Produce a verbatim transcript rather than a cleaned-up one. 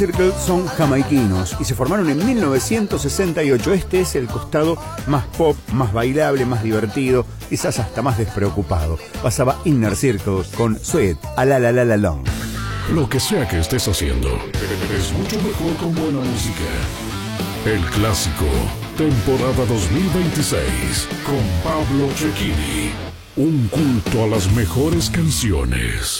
Circle son jamaiquinos y se formaron en mil novecientos sesenta y ocho. Este es el costado más pop, más bailable, más divertido, quizás hasta más despreocupado. Pasaba Inner Circle con Sweet a la la la la long. Lo que sea que estés haciendo, es mucho mejor con buena música. El clásico, temporada dos mil veintiséis, con Pablo Cecchini. Un culto a las mejores canciones.